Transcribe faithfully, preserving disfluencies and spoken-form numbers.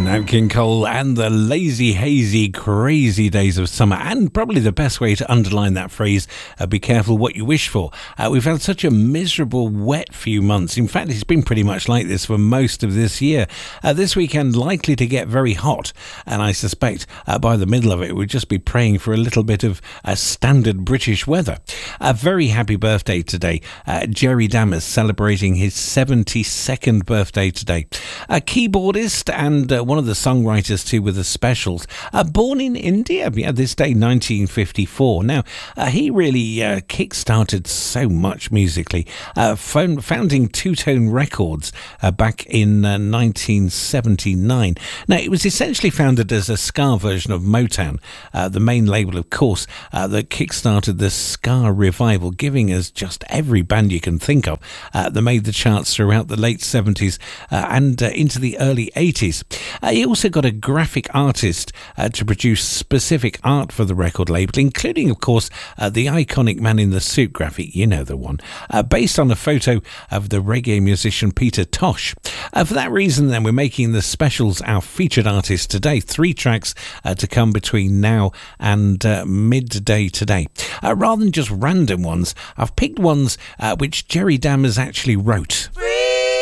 Nat King Cole and the lazy, hazy, crazy days of summer. And probably the best way to underline that phrase, uh, be careful what you wish for. Uh, we've had such a miserable, wet few months. In fact, it's been pretty much like this for most of this year. Uh, this weekend likely to get very hot. And I suspect uh, by the middle of it, we'll just be praying for a little bit of uh, standard British weather. A very happy birthday today. Uh, Jerry Dammers celebrating his seventy-second birthday today. A keyboardist and uh, one of the songwriters too with the Specials, uh, born in India, yeah, this day nineteen fifty-four. Now, uh, he really uh, kick-started so much musically, uh, found, founding Two Tone Records uh, back in uh, nineteen seventy-nine. Now, it was essentially founded as a ska version of Motown, uh, the main label, of course, uh, that kick-started the ska revival, giving us just every band you can think of uh, that made the charts throughout the late seventies uh, and uh, into the early eighties. Uh, he also got a graphic artist uh, to produce specific art for the record label, including, of course, uh, the iconic Man in the Suit graphic, you know the one, uh, based on a photo of the reggae musician Peter Tosh. Uh, for that reason, then, we're making the Specials our featured artist today. Three tracks uh, to come between now and uh, midday today. Uh, rather than just random ones, I've picked ones uh, which Jerry Dammers actually wrote.